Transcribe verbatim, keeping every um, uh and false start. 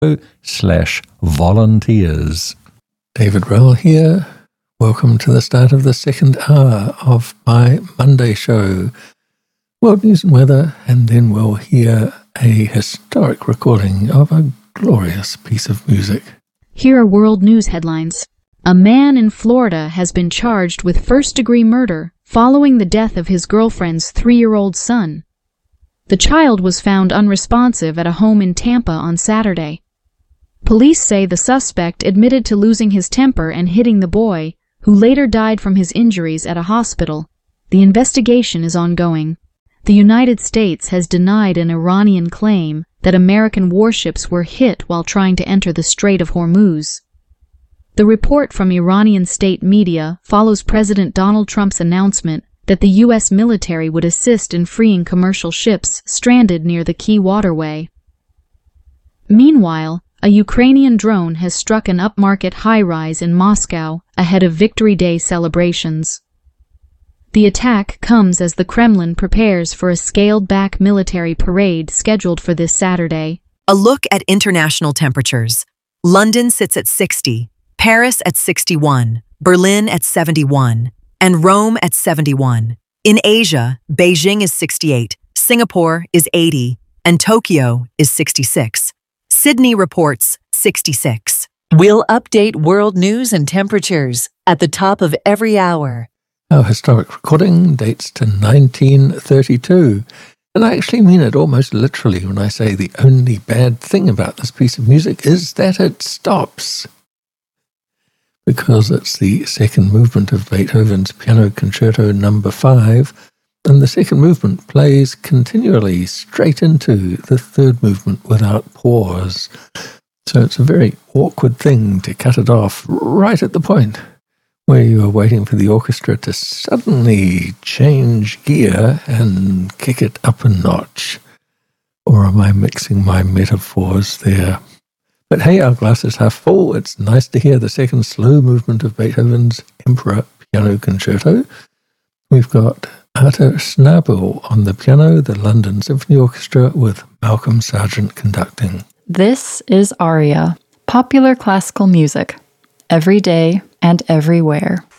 slash volunteers. David Rowell here. Welcome to the start of the second hour of my Monday show. World news and weather, and then we'll hear a historic recording of a glorious piece of music. Here are world news headlines. A man in Florida has been charged with first-degree murder following the death of his girlfriend's three-year-old son. The child was found unresponsive at a home in Tampa on Saturday. Police say the suspect admitted to losing his temper and hitting the boy, who later died from his injuries at a hospital. The investigation is ongoing. The United States has denied an Iranian claim that American warships were hit while trying to enter the Strait of Hormuz. The report from Iranian state media follows President Donald Trump's announcement that the U S military would assist in freeing commercial ships stranded near the key waterway. Meanwhile, a Ukrainian drone has struck an upmarket high-rise in Moscow ahead of Victory Day celebrations. The attack comes as the Kremlin prepares for a scaled-back military parade scheduled for this Saturday. A look at international temperatures. London sits at sixty, Paris at sixty-one, Berlin at seventy-one, and Rome at seventy-one. In Asia, Beijing is sixty-eight, Singapore is eighty, and Tokyo is sixty-six. Sydney reports sixty-six. We'll update world news and temperatures at the top of every hour. Our historic recording dates to nineteen thirty-two. And I actually mean it almost literally when I say the only bad thing about this piece of music is that it stops. Because it's the second movement of Beethoven's Piano Concerto number five, and the second movement plays continually straight into the third movement without pause. So it's a very awkward thing to cut it off right at the point where you are waiting for the orchestra to suddenly change gear and kick it up a notch. Or am I mixing my metaphors there? But hey, our glass is half full. It's nice to hear the second slow movement of Beethoven's Emperor Piano Concerto. We've got Arthur Schnabel on the piano, the London Symphony Orchestra with Malcolm Sargent conducting. This is Aria, popular classical music, every day and everywhere.